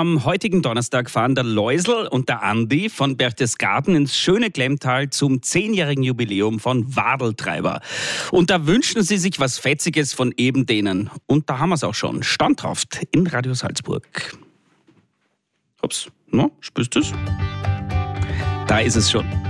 Am heutigen Donnerstag fahren der Läusel und der Andi von Berchtesgaden ins schöne Glemmtal zum 10-jährigen Jubiläum von Wadeltreiber. Und da wünschen sie sich was Fetziges von eben denen. Und da haben wir es auch schon. Standhaft in Radio Salzburg. Ups, no, spürst du es? Da ist es schon.